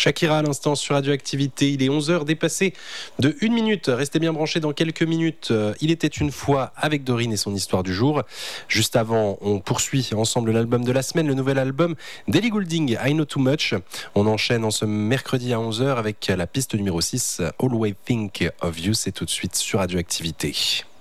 Shakira à l'instant sur Radioactivité, il est 11h dépassé de 1 minute. Restez bien branchés dans quelques minutes. Il était une fois avec Dorine et son histoire du jour. Juste avant, on poursuit ensemble l'album de la semaine, le nouvel album d'Ellie Goulding, I Know Too Much. On enchaîne en ce mercredi à 11h avec la piste numéro 6, Always Think of You. C'est tout de suite sur Radioactivité.